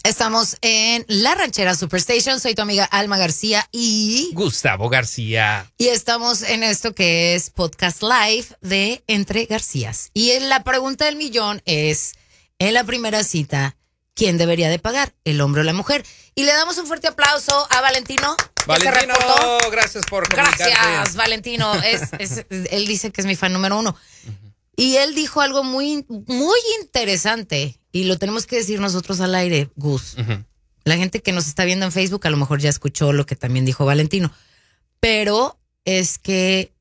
Estamos en La Ranchera Superstation. Soy tu amiga Alma García y Gustavo García. Y estamos en esto que es Podcast Live de Entre Garcías. Y la pregunta del millón es, en la primera cita, ¿quién debería de pagar? ¿El hombre o la mujer? Y le damos un fuerte aplauso a Valentino. Valentino, gracias por comunicarte. Gracias, Valentino. Él dice que es mi fan número 1. Y él dijo algo muy, muy interesante. Y lo tenemos que decir nosotros al aire, Gus. La gente que nos está viendo en Facebook a lo mejor ya escuchó lo que también dijo Valentino. Pero es que